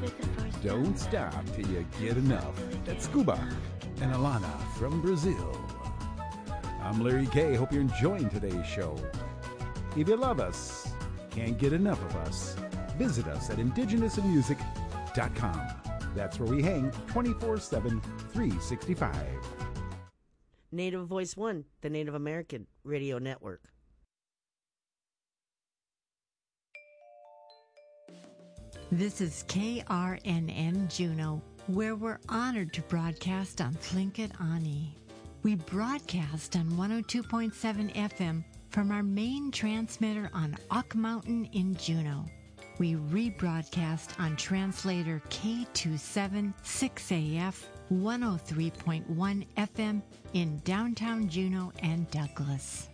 Don't stop till you get enough. That's Scuba and Alana from Brazil. I'm Larry K. Hope you're enjoying today's show. If you love us, can't get enough of us, visit us at indigenousinmusic.com. That's where we hang 24/7, 365. Native Voice One, the Native American Radio Network. This is KRNN Juneau, where we're honored to broadcast on Tlingit Ani. We broadcast on 102.7 FM from our main transmitter on Ock Mountain in Juneau. We rebroadcast on translator K276AF 103.1 FM in downtown Juneau and Douglas.